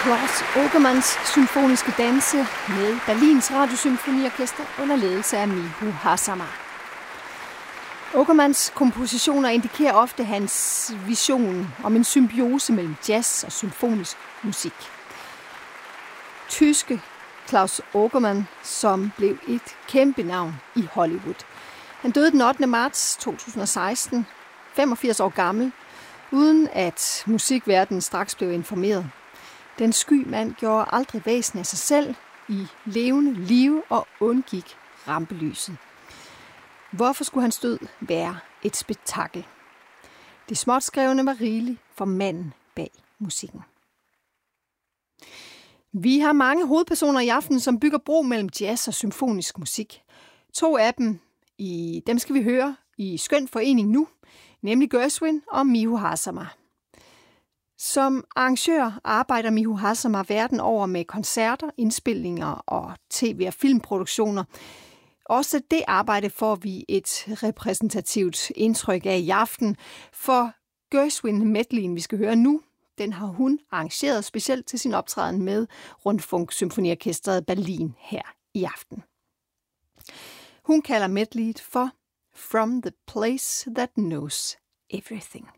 Klaus Ogermans symfoniske danse med Berlins Radiosymfoniorkester under ledelse af Miho Hazama. Ogermans kompositioner indikerer ofte hans vision om en symbiose mellem jazz og symfonisk musik. Tyske Klaus Ogerman, som blev et kæmpe navn i Hollywood. Han døde den 8. marts 2016, 85 år gammel, uden at musikverdenen straks blev informeret. Den sky mand gjorde aldrig væsen af sig selv i levende live og undgik rampelyset. Hvorfor skulle hans død være et spektakel? Det småtskrevne var rigeligt for manden bag musikken. Vi har mange hovedpersoner i aften, som bygger bro mellem jazz og symfonisk musik. 2 af dem, dem skal vi høre i skøn forening nu, nemlig Gershwin og Miho Hazama. Som arrangør arbejder Miho Hazama verden over med koncerter, indspilninger og tv- og filmproduktioner. Også det arbejde får vi et repræsentativt indtryk af i aften, for Gershwin medleyen, vi skal høre nu, den har hun arrangeret specielt til sin optræden med Rundfunk Symfoniorkestret Berlin her i aften. Hun kalder medleyet for From the Place That Knows Everything.